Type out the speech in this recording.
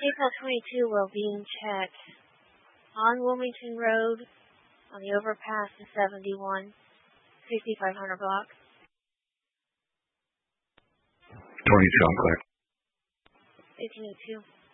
April 22 will be in check on Wilmington Road on the overpass to 71, 6500 block. 22, I'm clear. 1882.